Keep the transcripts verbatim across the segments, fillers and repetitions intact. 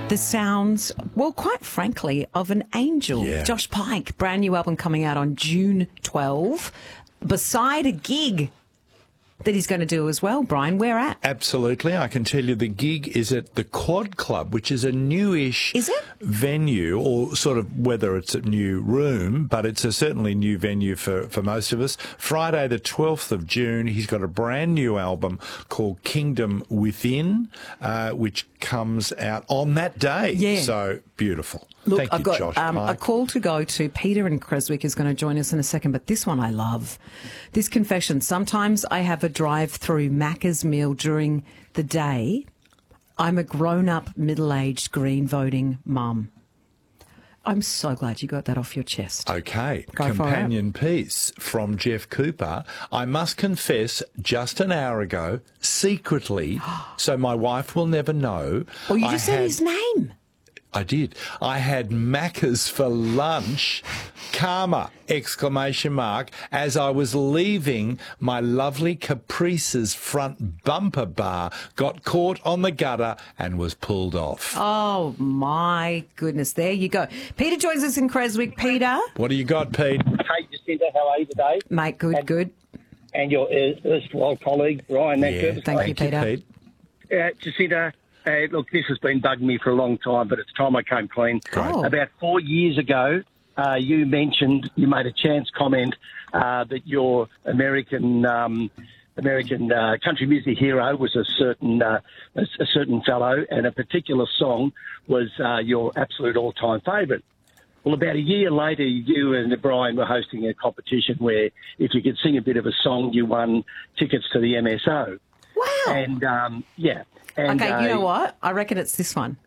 the sounds, well, quite frankly, of an angel. Yeah. Josh Pike, brand new album coming out on June twelfth, beside a gig that he's going to do as well. Brian, where at? Absolutely. I can tell you the gig is at the Quad Club, which is a newish Is it? venue, or sort of whether it's a new room, but it's a certainly new venue for, for most of us. Friday the twelfth of June, he's got a brand new album called Kingdom Within, uh, which comes out on that day. Yeah. So beautiful. Look, Thank I've you, got Josh um, a Pike. call to go to. Peter in Creswick is going to join us in a second, but this one I love. This confession. Sometimes I have a drive-through Macca's meal during the day. I'm a grown-up, middle-aged, green-voting mum. I'm so glad you got that off your chest. Okay, Go for it. companion piece from Jeff Cooper. I must confess, just an hour ago, secretly, so my wife will never know. Well, you I just said had- his name. I did. I had Macca's for lunch, karma, exclamation mark, as I was leaving my lovely Caprice's front bumper bar, got caught on the gutter and was pulled off. Oh, my goodness. There you go. Peter joins us in Creswick. Peter. What do you got, Pete? Hey, Jacinta, how are you today? Mate, good, And- good. And your er- erstwhile colleague, Ryan Nankivell. Thank you, Peter. Pete. Uh, Jacinta, uh, look, this has been bugging me for a long time, but it's time I came clean. Great. Oh. About four years ago, uh, you mentioned, you made a chance comment uh, that your American um, American uh, country music hero was a certain uh, a, a certain fellow, and a particular song was uh, your absolute all-time favourite. Well, about a year later, you and Brian were hosting a competition where if you could sing a bit of a song, you won tickets to the M S O. Wow. And, um, yeah. And, Okay, you know uh, what? I reckon it's this one.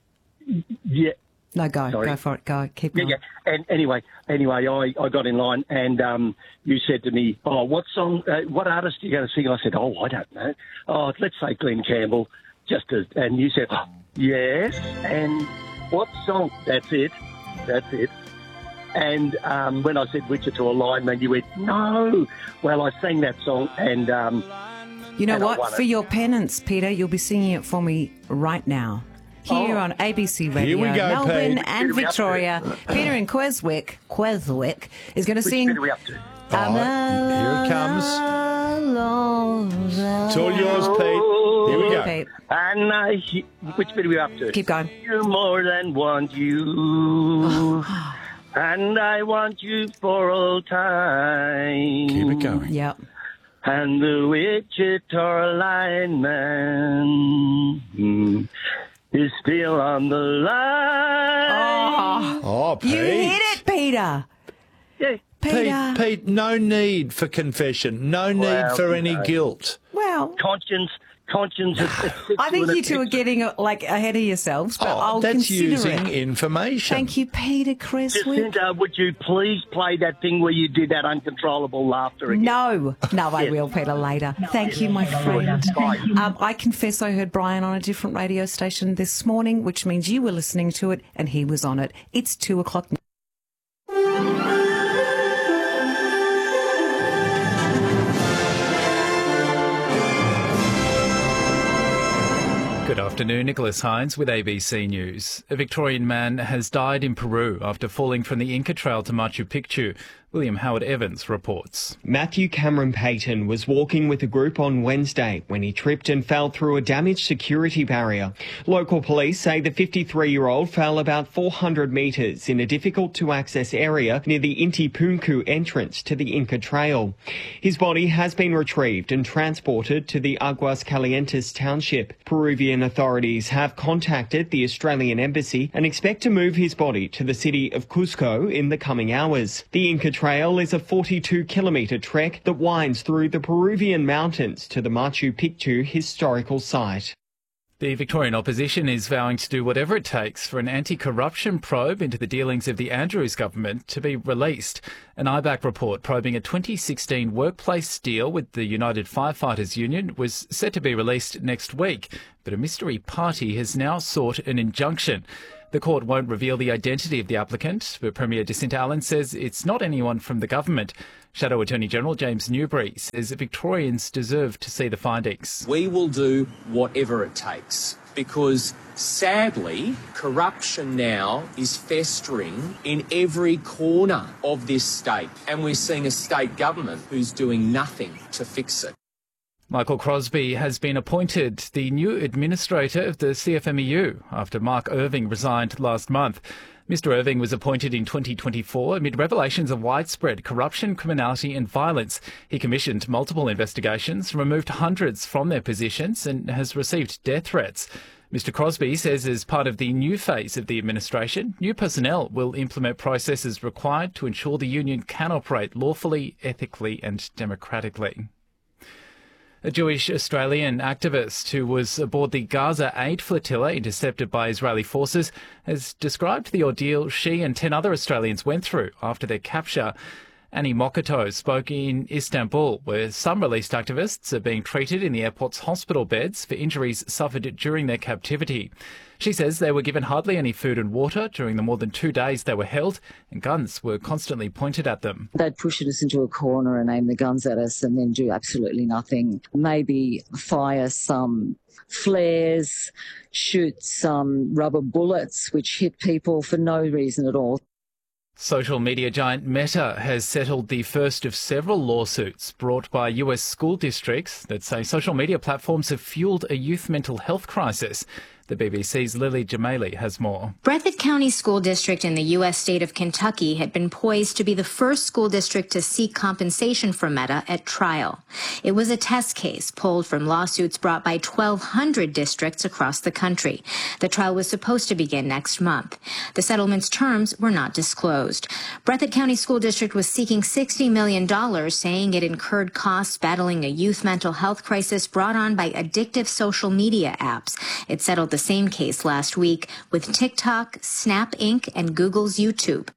Yeah. No, go. Sorry. Go for it. Go. Keep Yeah, going. yeah. And anyway, anyway, I, I got in line and um, you said to me, oh, what song, uh, what artist are you going to sing? I said, oh, I don't know. Oh, let's say Glenn Campbell. Just to, and you said, oh, yes. And what song? That's it. That's it. And um, when I said Wichita Lineman, you went, no. Well, I sang that song and... Um, You know and I what? won For it. your penance, Peter, you'll be singing it for me right now. Here Oh. on A B C Radio, we go, Melbourne Pete. and Which bit are we up to? Victoria. Peter in Queswick, Queswick is going to which sing. bit are we up to? I'm Oh, here it comes. alone. It's all yours, Pete. Here we go. Pete, And I, he- which bit are we up to? keep going. You more than want you, and I want you for all time. Keep it going. Yep. And the Wichita lineman mm, is still on the line. Oh, Oh, Pete. you hit it, Peter. Yeah. Peter. Pete, Pete, no need for confession. No need Well, for any no. guilt. Well, Conscience, conscience. It, it sits I think with you it. two are getting uh, like ahead of yourselves, but Oh, I'll that's consider using it. information. Thank you, Peter Creswick. Jacinta, would you please play that thing where you did that uncontrollable laughter again? No, no, I Yes. will, Peter, later. Thank you, my friend. Um, I confess I heard Brian on a different radio station this morning, which means you were listening to it and he was on it. It's two o'clock now. Good afternoon, Nicholas Hines with A B C News. A Victorian man has died in Peru after falling from the Inca Trail to Machu Picchu. William Howard Evans reports. Matthew Cameron Payton was walking with a group on Wednesday when he tripped and fell through a damaged security barrier. Local police say the fifty-three-year-old fell about four hundred metres in a difficult-to-access area near the Inti Punku entrance to the Inca Trail. His body has been retrieved and transported to the Aguas Calientes township. Peruvian authorities have contacted the Australian Embassy and expect to move his body to the city of Cusco in the coming hours. The Inca Trail is a forty-two kilometre trek that winds through the Peruvian mountains to the Machu Picchu historical site. The Victorian opposition is vowing to do whatever it takes for an anti-corruption probe into the dealings of the Andrews government to be released. An I BAC report probing a twenty sixteen workplace deal with the United Firefighters Union was set to be released next week, but a mystery party has now sought an injunction. The court won't reveal the identity of the applicant, but Premier Jacinta Allen says it's not anyone from the government. Shadow Attorney-General James Newbury says that Victorians deserve to see the findings. We will do whatever it takes because, sadly, corruption now is festering in every corner of this state, and we're seeing a state government who's doing nothing to fix it. Michael Crosby has been appointed the new administrator of the C F M E U after Mark Irving resigned last month. Mister Irving was appointed in twenty twenty-four amid revelations of widespread corruption, criminality and violence. He commissioned multiple investigations, removed hundreds from their positions and has received death threats. Mister Crosby says as part of the new phase of the administration, new personnel will implement processes required to ensure the union can operate lawfully, ethically and democratically. A Jewish Australian activist who was aboard the Gaza aid flotilla intercepted by Israeli forces has described the ordeal she and ten other Australians went through after their capture. Annie Mokato spoke in Istanbul, where some released activists are being treated in the airport's hospital beds for injuries suffered during their captivity. She says they were given hardly any food and water during the more than two days they were held, and guns were constantly pointed at them. They'd push us into a corner and aim the guns at us and then do absolutely nothing. Maybe fire some flares, shoot some rubber bullets which hit people for no reason at all. Social media giant Meta has settled the first of several lawsuits brought by U S school districts that say social media platforms have fueled a youth mental health crisis. The B B C's Lily Jamali has more. Breathitt County School District in the U S state of Kentucky had been poised to be the first school district to seek compensation from Meta at trial. It was a test case pulled from lawsuits brought by twelve hundred districts across the country. The trial was supposed to begin next month. The settlement's terms were not disclosed. Breathitt County School District was seeking sixty million dollars, saying it incurred costs battling a youth mental health crisis brought on by addictive social media apps. It settled the same case last week with TikTok, Snap Incorporated, and Google's YouTube.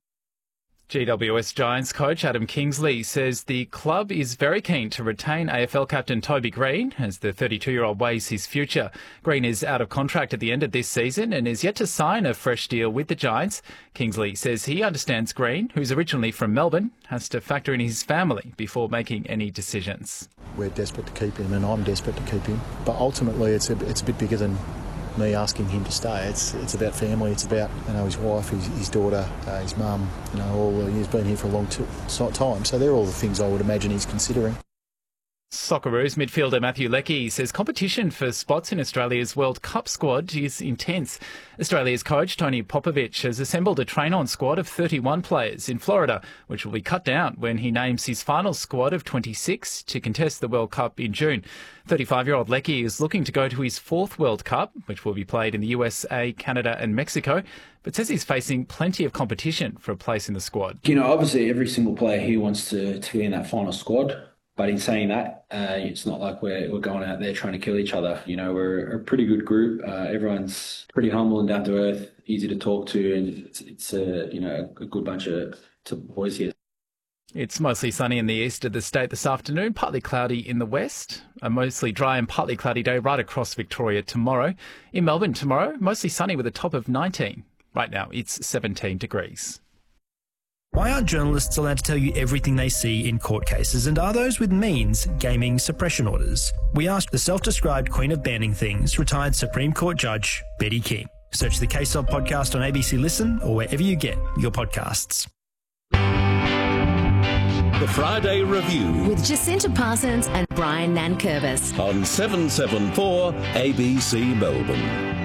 G W S Giants coach Adam Kingsley says the club is very keen to retain A F L captain Toby Green as the thirty-two-year-old weighs his future. Green is out of contract at the end of this season and is yet to sign a fresh deal with the Giants. Kingsley says he understands Green, who's originally from Melbourne, has to factor in his family before making any decisions. We're desperate to keep him and I'm desperate to keep him. But ultimately it's a, it's a bit bigger than me asking him to stay. It's it's about family. It's about, you know, his wife, his, his daughter, uh, his mum. You know, all he's been here for a long t- time. So they're all the things I would imagine he's considering. Socceroos midfielder Matthew Leckie says competition for spots in Australia's World Cup squad is intense. Australia's coach Tony Popovich has assembled a train-on squad of thirty-one players in Florida, which will be cut down when he names his final squad of twenty-six to contest the World Cup in June. thirty-five-year-old Leckie is looking to go to his fourth World Cup, which will be played in the U S A, Canada and Mexico, but says he's facing plenty of competition for a place in the squad. You know, obviously every single player here wants to, to be in that final squad. But in saying that, uh, it's not like we're, we're going out there trying to kill each other. You know, we're a pretty good group. Uh, everyone's pretty humble and down to earth, easy to talk to, and it's, it's a, you know, a good bunch of boys here. It's mostly sunny in the east of the state this afternoon, partly cloudy in the west. A mostly dry and partly cloudy day right across Victoria tomorrow. In Melbourne tomorrow, mostly sunny with a top of nineteen. Right now, it's seventeen degrees. Why aren't journalists allowed to tell you everything they see in court cases, and are those with means gaming suppression orders? We asked the self-described queen of banning things, retired Supreme Court Judge Betty King. Search the Case Of podcast on A B C Listen or wherever you get your podcasts. The Friday Review with Jacinta Parsons and Brian Nankervis on seven seven four A B C Melbourne.